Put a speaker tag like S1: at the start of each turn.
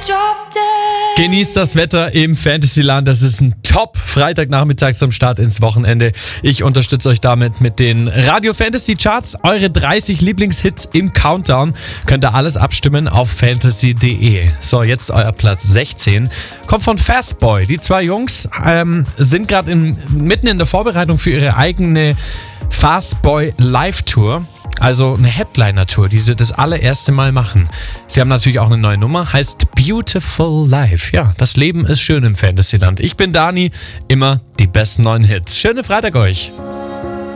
S1: Genießt das Wetter im Fantasyland. Das ist ein Top-Freitagnachmittag zum Start ins Wochenende. Ich unterstütze euch damit mit den Radio Fantasy Charts. Eure 30 Lieblingshits im Countdown. Könnt ihr alles abstimmen auf fantasy.de. So, jetzt euer Platz 16. Kommt von Fastboy. Die zwei Jungs sind gerade mitten in der Vorbereitung für ihre eigene Fastboy Live-Tour. Also eine Headliner-Tour, die sie das allererste Mal machen. Sie haben natürlich auch eine neue Nummer, heißt Beautiful Life. Ja, das Leben ist schön im Fantasyland. Ich bin Dani, immer die besten neuen Hits. Schöne Freitag euch.